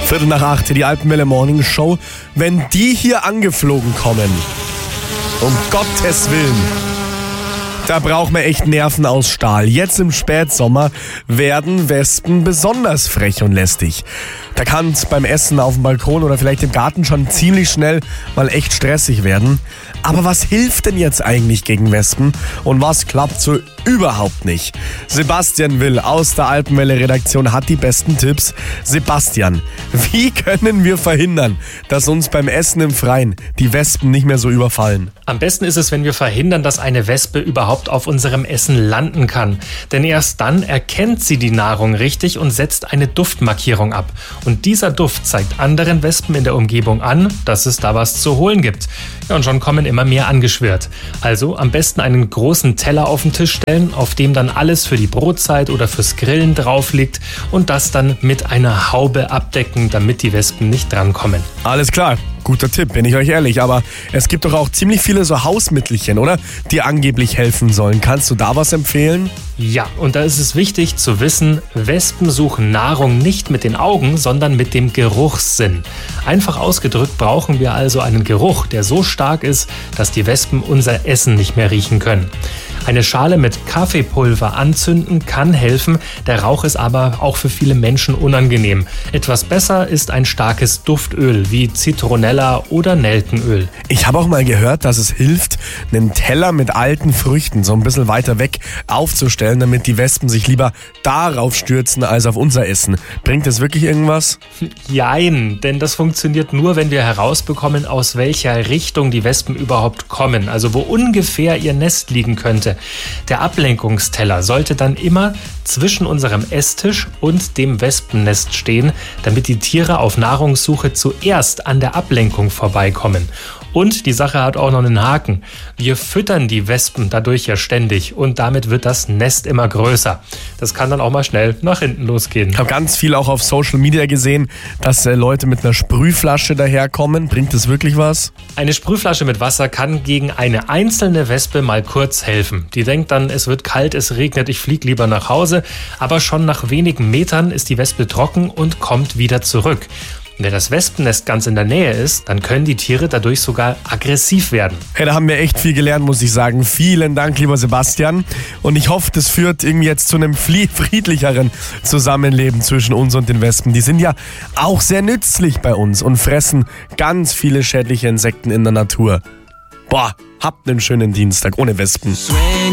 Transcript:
7:45, die Alpenwelle Morning Show. Wenn die hier angeflogen kommen, um Gottes Willen, da braucht man echt Nerven aus Stahl. Jetzt im Spätsommer werden Wespen besonders frech und lästig. Da kann es beim Essen auf dem Balkon oder vielleicht im Garten schon ziemlich schnell mal echt stressig werden. Aber was hilft denn jetzt eigentlich gegen Wespen und was klappt so überhaupt nicht? Sebastian Will aus der Alpenwelle-Redaktion hat die besten Tipps. Sebastian, wie können wir verhindern, dass uns beim Essen im Freien die Wespen nicht mehr so überfallen? Am besten ist es, wenn wir verhindern, dass eine Wespe überhaupt auf unserem Essen landen kann. Denn erst dann erkennt sie die Nahrung richtig und setzt eine Duftmarkierung ab. Und dieser Duft zeigt anderen Wespen in der Umgebung an, dass es da was zu holen gibt. Ja, und schon kommen immer mehr angeschwirrt. Also am besten einen großen Teller auf den Tisch stellen, auf dem dann alles für die Brotzeit oder fürs Grillen drauf liegt und das dann mit einer Haube abdecken, damit die Wespen nicht drankommen. Alles klar. Guter Tipp, bin ich euch ehrlich, aber es gibt doch auch ziemlich viele so Hausmittelchen, oder? Die angeblich helfen sollen. Kannst du da was empfehlen? Ja, und da ist es wichtig zu wissen, Wespen suchen Nahrung nicht mit den Augen, sondern mit dem Geruchssinn. Einfach ausgedrückt brauchen wir also einen Geruch, der so stark ist, dass die Wespen unser Essen nicht mehr riechen können. Eine Schale mit Kaffeepulver anzünden kann helfen, der Rauch ist aber auch für viele Menschen unangenehm. Etwas besser ist ein starkes Duftöl wie Zitronella oder Nelkenöl. Ich habe auch mal gehört, dass es hilft, einen Teller mit alten Früchten so ein bisschen weiter weg aufzustellen, damit die Wespen sich lieber darauf stürzen als auf unser Essen. Bringt das wirklich irgendwas? Jein, denn das funktioniert nur, wenn wir herausbekommen, aus welcher Richtung die Wespen überhaupt kommen, also wo ungefähr ihr Nest liegen könnte. Der Ablenkungsteller sollte dann immer zwischen unserem Esstisch und dem Wespennest stehen, damit die Tiere auf Nahrungssuche zuerst an der Ablenkung vorbeikommen. Und die Sache hat auch noch einen Haken. Wir füttern die Wespen dadurch ja ständig und damit wird das Nest immer größer. Das kann dann auch mal schnell nach hinten losgehen. Ich habe ganz viel auch auf Social Media gesehen, dass Leute mit einer Sprühflasche daherkommen. Bringt das wirklich was? Eine Sprühflasche mit Wasser kann gegen eine einzelne Wespe mal kurz helfen. Die denkt dann, es wird kalt, es regnet, ich fliege lieber nach Hause. Aber schon nach wenigen Metern ist die Wespe trocken und kommt wieder zurück. Wenn das Wespennest ganz in der Nähe ist, dann können die Tiere dadurch sogar aggressiv werden. Hey, da haben wir echt viel gelernt, muss ich sagen. Vielen Dank, lieber Sebastian. Und ich hoffe, das führt irgendwie jetzt zu einem friedlicheren Zusammenleben zwischen uns und den Wespen. Die sind ja auch sehr nützlich bei uns und fressen ganz viele schädliche Insekten in der Natur. Boah, habt einen schönen Dienstag ohne Wespen.